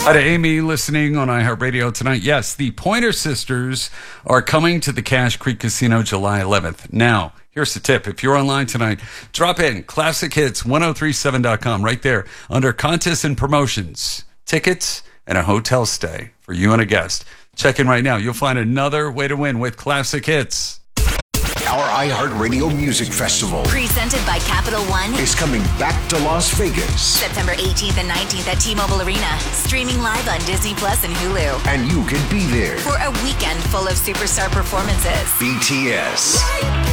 Hi to Amy listening on iHeartRadio tonight. Yes, the Pointer Sisters are coming to the Cache Creek Casino July 11th. Now, here's the tip. If you're online tonight, drop in ClassicHits1037.com right there under contests and promotions, tickets, and a hotel stay for you and a guest. Check in right now. You'll find another way to win with Classic Hits. Our iHeartRadio Music Festival, presented by Capital One, is coming back to Las Vegas. September 18th and 19th at T-Mobile Arena. Streaming live on Disney Plus and Hulu. And you can be there for a weekend full of superstar performances. BTS,